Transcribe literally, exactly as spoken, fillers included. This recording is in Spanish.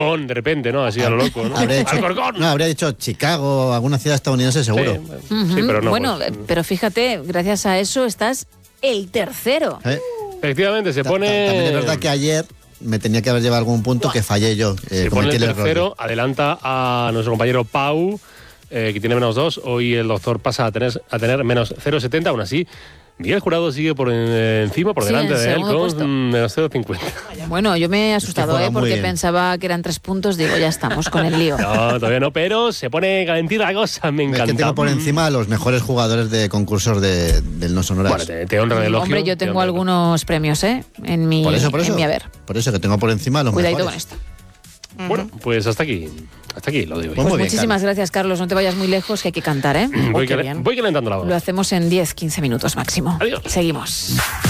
de repente, ¿no? Así a lo loco, ¿no? Habría dicho, no, habría dicho Chicago, alguna ciudad estadounidense seguro. Sí, uh-huh. sí pero no. Bueno, pues, pero fíjate, gracias a eso estás el tercero. ¿Eh? Efectivamente, se pone... También es verdad que ayer me tenía que haber llevado algún punto que fallé yo. Eh, se pone el tercero, error. adelanta a nuestro compañero Pau, eh, que tiene menos dos. Hoy el doctor pasa a tener, a tener menos cero coma setenta, aún así. Miguel Jurado sigue por en, encima, por sí, delante de él, con puesto. menos cero coma cincuenta. Bueno, yo me he asustado, es que ¿eh? Porque bien. pensaba que eran tres puntos. Digo, ya estamos con el lío. No, todavía no, pero se pone calentita la cosa, me encanta. Es que tengo por encima a los mejores jugadores de concursos de, del No Sonoras. Bueno, te, te honra el elogio. Hombre, yo tengo algunos premios, ¿eh? En mi, por eso, por en eso, mi haber. Por eso que tengo por encima a los Cuidadito mejores. con esto. Bueno, pues hasta aquí. Hasta aquí lo de hoy. Pues Pues muy bien, muchísimas Carlos. gracias, Carlos. No te vayas muy lejos, que hay que cantar, ¿eh? Voy, Oh, qué cal- bien. voy calentando la voz. Lo hacemos en diez quince minutos máximo. Adiós. Seguimos.